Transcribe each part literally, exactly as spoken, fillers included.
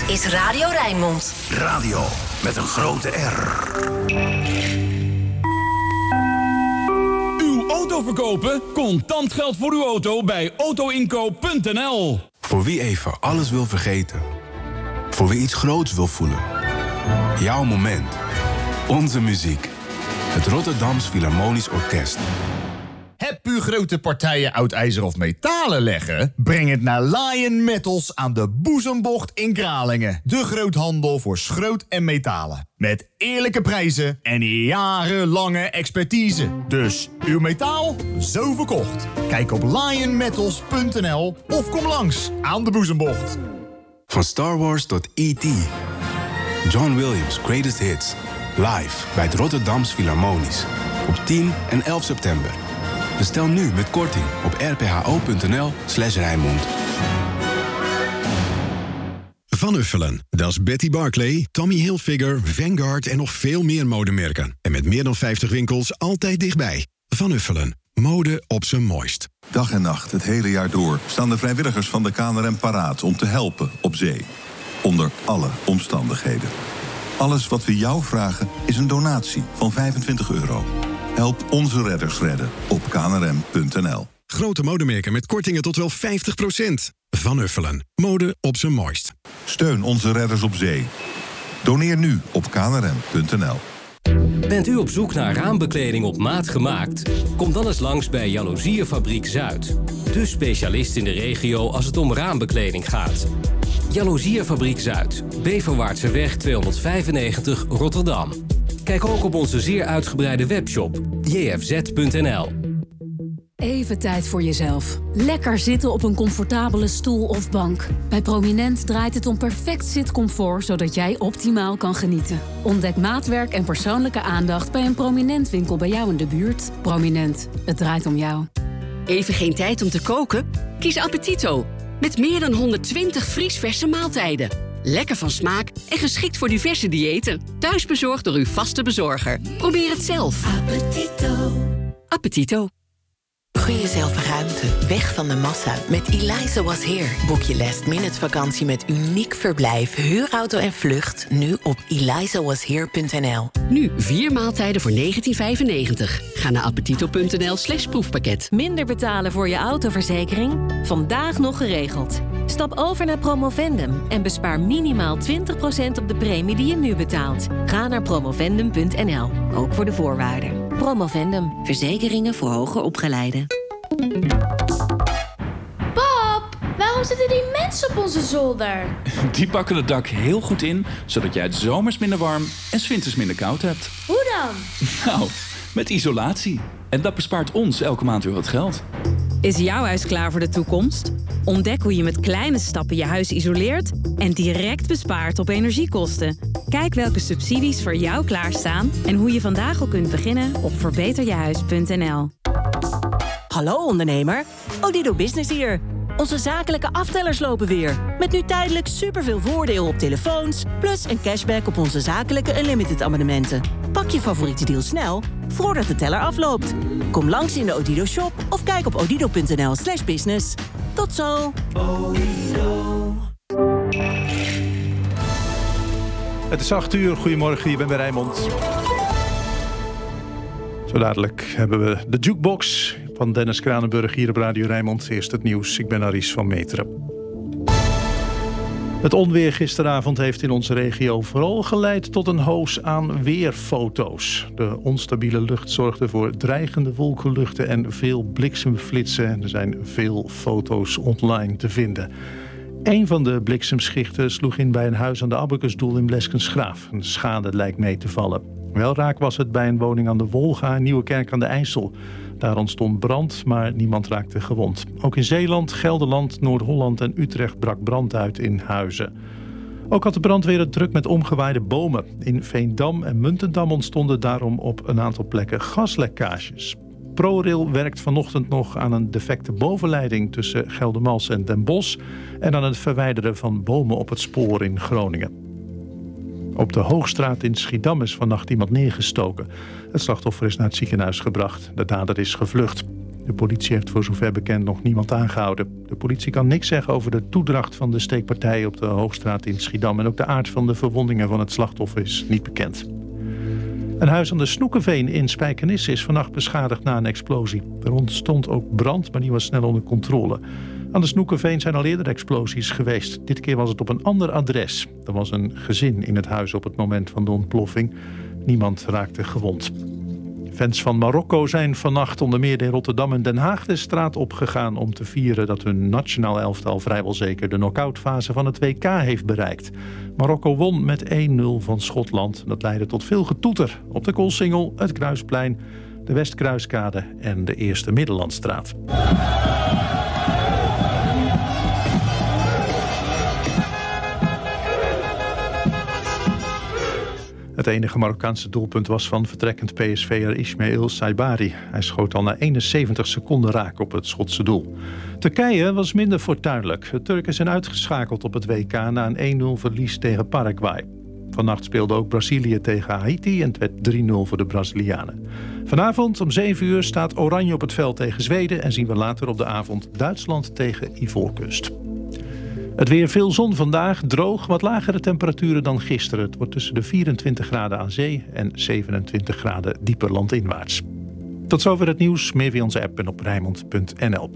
Dit is Radio Rijnmond. Radio met een grote R. Uw auto verkopen? Contant geld voor uw auto bij autoinkoop punt n l. Voor wie even alles wil vergeten. Voor wie iets groots wil voelen. Jouw moment. Onze muziek. Het Rotterdams Philharmonisch Orkest. Heb u grote partijen oud ijzer of metalen leggen? Breng het naar Lion Metals aan de Boezembocht in Kralingen. De groothandel voor schroot en metalen. Met eerlijke prijzen en jarenlange expertise. Dus uw metaal, zo verkocht. Kijk op lion metals punt n l of kom langs aan de Boezembocht. Van Star Wars tot E T John Williams' Greatest Hits. Live bij het Rotterdams Philharmonisch. Op tien en elf september. Bestel nu met korting op r p h o punt n l slash Rijnmond. Van Uffelen, dat is Betty Barclay, Tommy Hilfiger, Vanguard en nog veel meer modemerken. En met meer dan vijftig winkels altijd dichtbij. Van Uffelen, mode op zijn mooist. Dag en nacht, het hele jaar door, staan de vrijwilligers van de K N R M paraat om te helpen op zee. Onder alle omstandigheden. Alles wat we jou vragen is een donatie van vijfentwintig euro. Help onze redders redden op k n r m punt n l. Grote modemerken met kortingen tot wel vijftig procent. Van Uffelen, mode op zijn mooist. Steun onze redders op zee. Doneer nu op k n r m punt n l. Bent u op zoek naar raambekleding op maat gemaakt? Kom dan eens langs bij Jaloeziefabriek Zuid. De specialist in de regio als het om raambekleding gaat. Jaloeziefabriek Zuid, Beverwaartseweg tweehonderdvijfennegentig Rotterdam. Kijk ook op onze zeer uitgebreide webshop j f z punt n l. Even tijd voor jezelf. Lekker zitten op een comfortabele stoel of bank. Bij Prominent draait het om perfect zitcomfort, zodat jij optimaal kan genieten. Ontdek maatwerk en persoonlijke aandacht bij een Prominent winkel bij jou in de buurt. Prominent, het draait om jou. Even geen tijd om te koken? Kies Appetito. Met meer dan honderdtwintig vriesverse maaltijden. Lekker van smaak en geschikt voor diverse diëten. Thuisbezorgd door uw vaste bezorger. Probeer het zelf. Appetito. Appetito. Gun jezelf ruimte, weg van de massa. Met Eliza Was Here boek je last minute vakantie met uniek verblijf, huurauto en vlucht. Nu op eliza was here punt n l. Nu vier maaltijden voor negentien vijfennegentig. Ga naar appetito punt n l slash proefpakket. Minder betalen voor je autoverzekering? Vandaag nog geregeld. Stap over naar Promovendum en bespaar minimaal twintig procent op de premie die je nu betaalt. Ga naar promovendum punt n l, ook voor de voorwaarden. Promovendum, verzekeringen voor hoger opgeleiden. Pap, waarom zitten die mensen op onze zolder? Die pakken het dak heel goed in, zodat jij het zomers minder warm en 's winters minder koud hebt. Hoe dan? Nou, met isolatie. En dat bespaart ons elke maand weer wat geld. Is jouw huis klaar voor de toekomst? Ontdek hoe je met kleine stappen je huis isoleert en direct bespaart op energiekosten. Kijk welke subsidies voor jou klaarstaan en hoe je vandaag al kunt beginnen op verbeter je huis punt n l. Hallo ondernemer, Odido Business hier. Onze zakelijke aftellers lopen weer. Met nu tijdelijk superveel voordeel op telefoons, plus een cashback op onze zakelijke Unlimited abonnementen. Pak je favoriete deal snel, voordat de teller afloopt. Kom langs in de Odido shop of kijk op odido punt n l slash business. Tot zo! Het is acht uur, goedemorgen, je bent bij Rijnmond. Zo dadelijk hebben we de Jukebox van Dennis Kranenburg hier op Radio Rijnmond. Eerst het nieuws, ik ben Aris van Meteren. Het onweer gisteravond heeft in onze regio vooral geleid tot een hoos aan weerfoto's. De onstabiele lucht zorgde voor dreigende wolkenluchten en veel bliksemflitsen. En er zijn veel foto's online te vinden. Een van de bliksemschichten sloeg in bij een huis aan de Abacusdoel in Bleskensgraaf. De schade lijkt mee te vallen. Wel raak was het bij een woning aan de Wolga, Nieuwekerk aan de IJssel. Daar ontstond brand, maar niemand raakte gewond. Ook in Zeeland, Gelderland, Noord-Holland en Utrecht brak brand uit in huizen. Ook had de brandweer het druk met omgewaaide bomen. In Veendam en Muntendam ontstonden daarom op een aantal plekken gaslekkages. ProRail werkt vanochtend nog aan een defecte bovenleiding tussen Geldermals en Den Bosch en aan het verwijderen van bomen op het spoor in Groningen. Op de Hoogstraat in Schiedam is vannacht iemand neergestoken. Het slachtoffer is naar het ziekenhuis gebracht. De dader is gevlucht. De politie heeft voor zover bekend nog niemand aangehouden. De politie kan niks zeggen over de toedracht van de steekpartij op de Hoogstraat in Schiedam. En ook de aard van de verwondingen van het slachtoffer is niet bekend. Een huis aan de Snoekenveen in Spijkenisse is vannacht beschadigd na een explosie. Er ontstond ook brand, maar die was snel onder controle. Aan de Snoekenveen zijn al eerder explosies geweest. Dit keer was het op een ander adres. Er was een gezin in het huis op het moment van de ontploffing. Niemand raakte gewond. Fans van Marokko zijn vannacht onder meer in Rotterdam en Den Haag de straat opgegaan om te vieren dat hun nationaal elftal vrijwel zeker de knock-outfase van het W K heeft bereikt. Marokko won met één nul van Schotland. Dat leidde tot veel getoeter op de Koolsingel, het Kruisplein, de Westkruiskade en de Eerste Middellandstraat. Het enige Marokkaanse doelpunt was van vertrekkend P S V'er Ismail Saibari. Hij schoot al na eenenzeventig seconden raak op het Schotse doel. Turkije was minder fortuinlijk. De Turken zijn uitgeschakeld op het W K na een één nul verlies tegen Paraguay. Vannacht speelde ook Brazilië tegen Haiti en het werd drie nul voor de Brazilianen. Vanavond om zeven uur staat Oranje op het veld tegen Zweden en zien we later op de avond Duitsland tegen Ivoorkust. Het weer veel zon vandaag, droog, wat lagere temperaturen dan gisteren. Het wordt tussen de vierentwintig graden aan zee en zevenentwintig graden dieper landinwaarts. Tot zover het nieuws, meer via onze app en op rijnmond punt n l.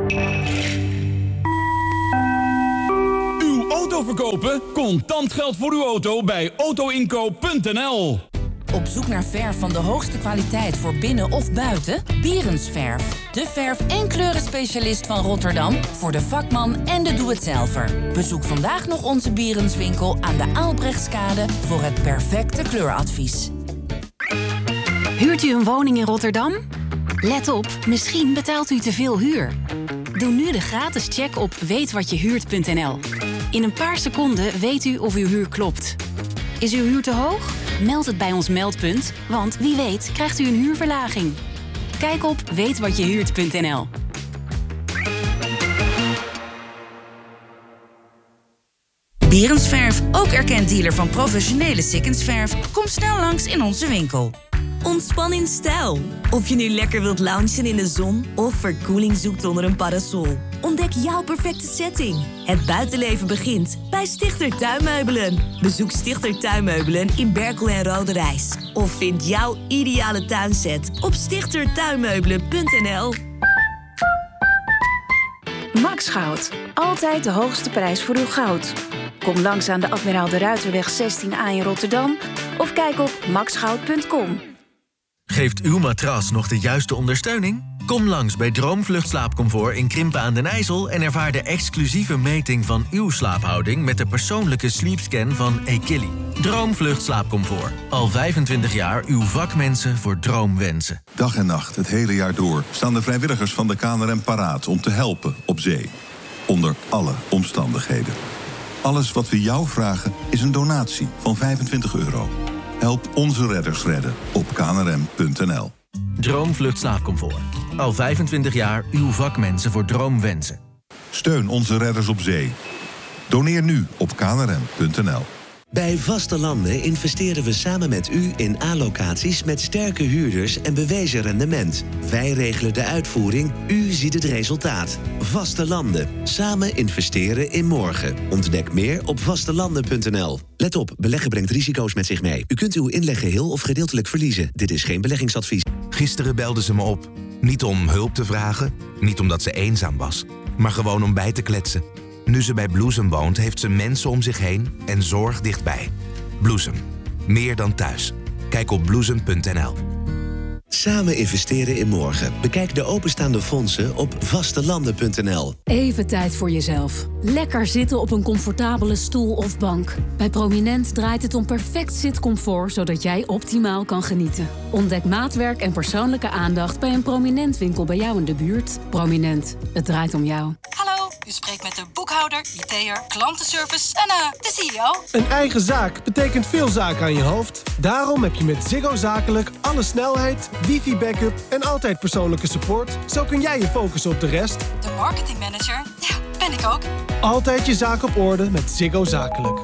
Uw auto verkopen? Contant geld voor uw auto bij auto inkoop punt n l. Op zoek naar verf van de hoogste kwaliteit voor binnen of buiten? Bierensverf. De verf- en kleurenspecialist van Rotterdam voor de vakman en de doe-het-zelver. Bezoek vandaag nog onze Bierenswinkel aan de Aalbrechtskade voor het perfecte kleuradvies. Huurt u een woning in Rotterdam? Let op, misschien betaalt u te veel huur. Doe nu de gratis check op weet wat je huurt punt n l. In een paar seconden weet u of uw huur klopt. Is uw huur te hoog? Meld het bij ons meldpunt, want wie weet krijgt u een huurverlaging. Kijk op weet wat je huurt punt n l. Bierensverf, ook erkend dealer van professionele Sikkensverf. Kom snel langs in onze winkel. Ontspan in stijl. Of je nu lekker wilt loungen in de zon of verkoeling zoekt onder een parasol. Ontdek jouw perfecte setting. Het buitenleven begint bij Stichter Tuinmeubelen. Bezoek Stichter Tuinmeubelen in Berkel en Rode Reis. Of vind jouw ideale tuinset op stichter tuinmeubelen punt n l. Max Goud. Altijd de hoogste prijs voor uw goud. Kom langs aan de Admiraal de Ruiterweg zestien a in Rotterdam of kijk op max goud punt com. Geeft uw matras nog de juiste ondersteuning? Kom langs bij Droomvlucht Slaapcomfort in Krimpen aan den IJssel en ervaar de exclusieve meting van uw slaaphouding met de persoonlijke sleepscan van Ekili. Droomvlucht Slaapcomfort. Al vijfentwintig jaar uw vakmensen voor droomwensen. Dag en nacht, het hele jaar door, staan de vrijwilligers van de K N R M paraat om te helpen op zee. Onder alle omstandigheden. Alles wat we jou vragen is een donatie van vijfentwintig euro. Help onze redders redden op k n r m punt n l. Droomvlucht Slaapcomfort. Al vijfentwintig jaar uw vakmensen voor droomwensen. Steun onze redders op zee. Doneer nu op k n r m punt n l. Bij Vaste Landen investeren we samen met u in A-locaties met sterke huurders en bewezen rendement. Wij regelen de uitvoering, u ziet het resultaat. Vaste Landen. Samen investeren in morgen. Ontdek meer op vastelanden punt n l. Let op, beleggen brengt risico's met zich mee. U kunt uw inleg geheel of gedeeltelijk verliezen. Dit is geen beleggingsadvies. Gisteren belde ze me op. Niet om hulp te vragen, niet omdat ze eenzaam was, maar gewoon om bij te kletsen. Nu ze bij Bloesem woont, heeft ze mensen om zich heen en zorg dichtbij. Bloesem. Meer dan thuis. Kijk op bloesem punt n l. Samen investeren in morgen. Bekijk de openstaande fondsen op vastelanden punt n l. Even tijd voor jezelf. Lekker zitten op een comfortabele stoel of bank. Bij Prominent draait het om perfect zitcomfort, zodat jij optimaal kan genieten. Ontdek maatwerk en persoonlijke aandacht bij een Prominent winkel bij jou in de buurt. Prominent. Het draait om jou. Hallo, u spreekt met de boekhouder, I T'er, klantenservice en uh, de C E O. Een eigen zaak betekent veel zaken aan je hoofd. Daarom heb je met Ziggo Zakelijk alle snelheid, wifi-backup en altijd persoonlijke support. Zo kun jij je focussen op de rest. De marketingmanager, ja, ben ik ook. Altijd je zaak op orde met Ziggo Zakelijk.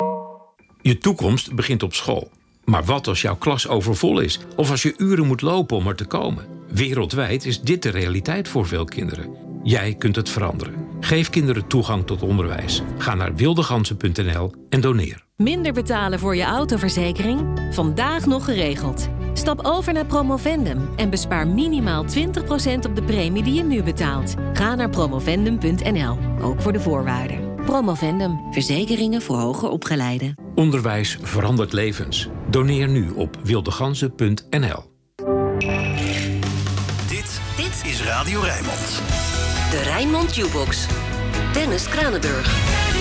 Je toekomst begint op school. Maar wat als jouw klas overvol is? Of als je uren moet lopen om er te komen? Wereldwijd is dit de realiteit voor veel kinderen. Jij kunt het veranderen. Geef kinderen toegang tot onderwijs. Ga naar wildegansen punt n l en doneer. Minder betalen voor je autoverzekering? Vandaag nog geregeld. Stap over naar Promovendum en bespaar minimaal twintig procent op de premie die je nu betaalt. Ga naar promovendum punt n l, ook voor de voorwaarden. Promovendum, verzekeringen voor hoger opgeleiden. Onderwijs verandert levens. Doneer nu op wildegansen punt n l. Dit, dit is Radio Rijnmond. De Rijnmond Jukebox. Dennis Kranenburg.